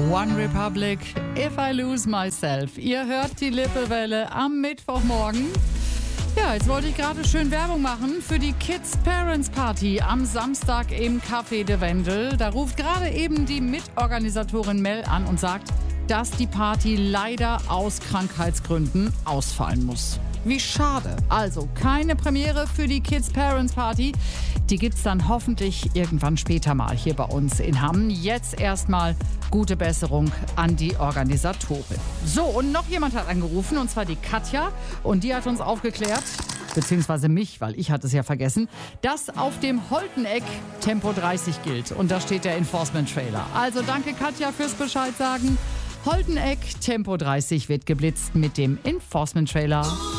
One Republic, If I Lose Myself. Ihr hört die Lippewelle am Mittwochmorgen. Ja, jetzt wollte ich gerade schön Werbung machen für die Kids Parents Party am Samstag im Café de Wendel. Da ruft gerade eben die Mitorganisatorin Mel an und sagt, dass die Party leider aus Krankheitsgründen ausfallen muss. Wie schade. Also keine Premiere für die Kids Parents Party. Die gibt's dann hoffentlich irgendwann später mal hier bei uns in Hamm. Jetzt erstmal gute Besserung an die Organisatorin. So, und noch jemand hat angerufen, und zwar die Katja. Und die hat uns aufgeklärt, beziehungsweise mich, weil ich hatte es ja vergessen, dass auf dem Holteneck Tempo 30 gilt. Und da steht der Enforcement-Trailer. Also danke Katja fürs Bescheid sagen. Holteneck Tempo 30 wird geblitzt mit dem Enforcement-Trailer.